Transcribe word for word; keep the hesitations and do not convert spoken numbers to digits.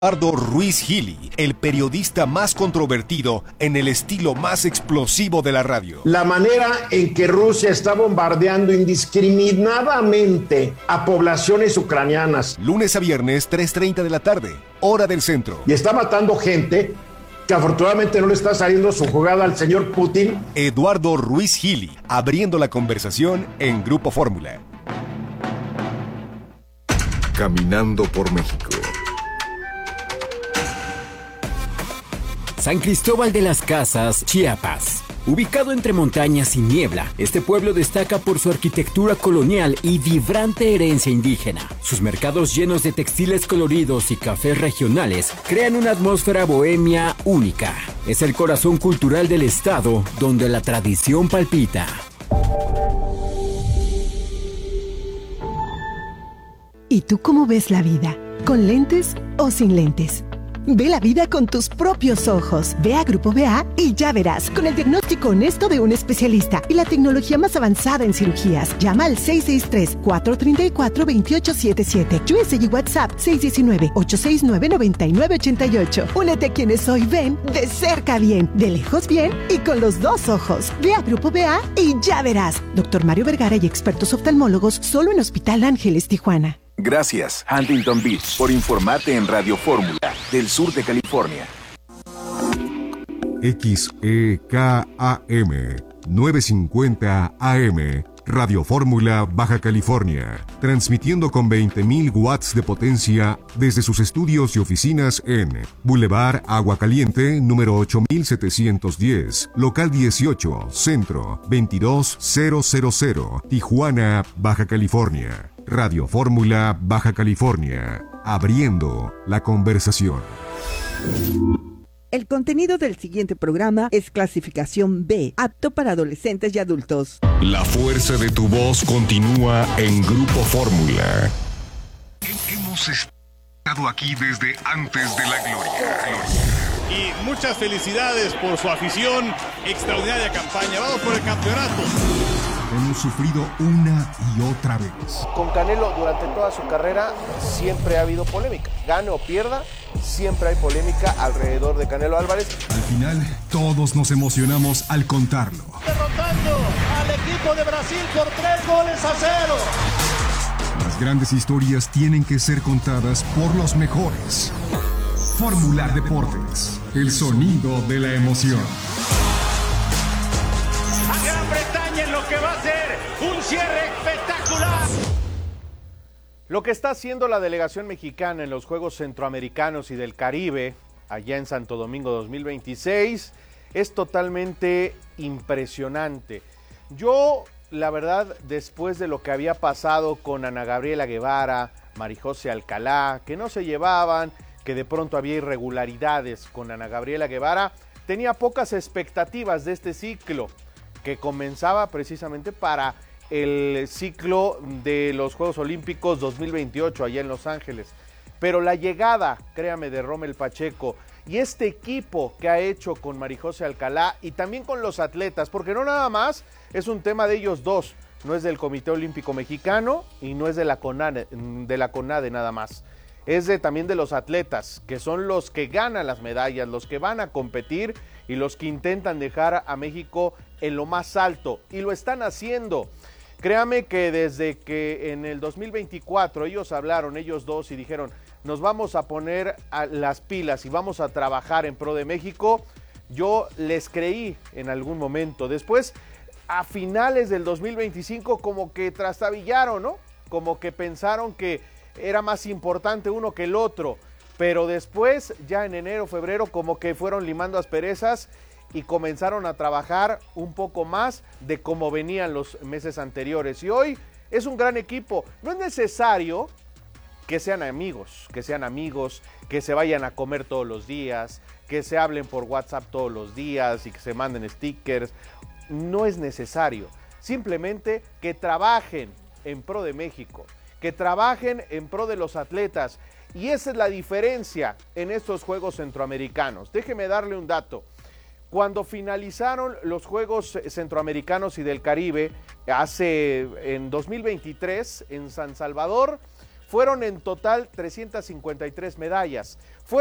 Eduardo Ruiz Gili, el periodista más controvertido en el estilo más explosivo de la radio. La manera en que Rusia está bombardeando indiscriminadamente a poblaciones ucranianas. Lunes a viernes, tres treinta de la tarde, hora del centro. Y está matando gente que afortunadamente no le está saliendo su jugada al señor Putin. Eduardo Ruiz Gili, abriendo la conversación en Grupo Fórmula. Caminando por México. San Cristóbal de las Casas, Chiapas. Ubicado entre montañas y niebla, este pueblo destaca por su arquitectura colonial y vibrante herencia indígena. Sus mercados llenos de textiles coloridos y cafés regionales crean una atmósfera bohemia única. Es el corazón cultural del estado, donde la tradición palpita. ¿Y tú cómo ves la vida? ¿Con lentes o sin lentes? Ve la vida con tus propios ojos. Ve a Grupo B A y ya verás, con el diagnóstico honesto de un especialista y la tecnología más avanzada en cirugías. Llama al seis seis tres, cuatro tres cuatro, dos ocho siete siete. U S y WhatsApp seis uno nueve, ocho seis nueve, nueve nueve ocho ocho. Únete a quienes hoy ven de cerca bien, de lejos bien y con los dos ojos. Ve a Grupo B A y ya verás. Doctor Mario Vergara y expertos oftalmólogos solo en Hospital Ángeles, Tijuana. Gracias, Huntington Beach, por informarte en Radio Fórmula, del sur de California. X E K A M, novecientos cincuenta A M, Radio Fórmula, Baja California, transmitiendo con veinte mil watts de potencia desde sus estudios y oficinas en Boulevard Agua Caliente, número ocho mil setecientos diez, local dieciocho, Centro, veintidós mil, Tijuana, Baja California. Radio Fórmula, Baja California, abriendo la conversación. El contenido del siguiente programa es clasificación B, apto para adolescentes y adultos. La fuerza de tu voz continúa en Grupo Fórmula. Hemos estado aquí desde antes de la gloria. Y muchas felicidades por su afición, extraordinaria campaña. Vamos por el campeonato. Hemos sufrido una y otra vez. Con Canelo durante toda su carrera siempre ha habido polémica. Gane o pierda, siempre hay polémica alrededor de Canelo Álvarez. Al final, todos nos emocionamos al contarlo. Derrotando al equipo de Brasil por tres goles a cero. Las grandes historias tienen que ser contadas por los mejores. Fórmula Deportes, el sonido de la emoción. A Gran Bretaña en lo que va a ser un cierre espectacular. Lo que está haciendo la delegación mexicana en los Juegos Centroamericanos y del Caribe, allá en Santo Domingo dos mil veintiséis, es totalmente impresionante. Yo, la verdad, después de lo que había pasado con Ana Gabriela Guevara, Marijose Alcalá, que no se llevaban, que de pronto había irregularidades con Ana Gabriela Guevara, tenía pocas expectativas de este ciclo, que comenzaba precisamente para el ciclo de los Juegos Olímpicos dos mil veintiocho allá en Los Ángeles. Pero la llegada, créame, de Rommel Pacheco y este equipo que ha hecho con Marijose Alcalá y también con los atletas, porque no nada más es un tema de ellos dos, no es del Comité Olímpico Mexicano y no es de la CONADE, de la CONADE nada más. Es de, también de los atletas, que son los que ganan las medallas, los que van a competir y los que intentan dejar a México en lo más alto, y lo están haciendo. Créame que desde que en el dos mil veinticuatro ellos hablaron, ellos dos, y dijeron, nos vamos a poner a las pilas y vamos a trabajar en pro de México, yo les creí en algún momento. Después, a finales del dos mil veinticinco, como que trastabillaron, ¿no? Como que pensaron que era más importante uno que el otro, pero después, ya en enero, febrero, como que fueron limando asperezas y comenzaron a trabajar un poco más de cómo venían los meses anteriores. Y hoy es un gran equipo. No es necesario que sean amigos, que sean amigos, que se vayan a comer todos los días, que se hablen por WhatsApp todos los días y que se manden stickers. No es necesario. Simplemente que trabajen en pro de México, que trabajen en pro de los atletas, y esa es la diferencia en estos Juegos Centroamericanos. Déjeme darle un dato. Cuando finalizaron los Juegos Centroamericanos y del Caribe, hace en dos mil veintitrés, en San Salvador, Fueron en total trescientas cincuenta y tres medallas. Fueron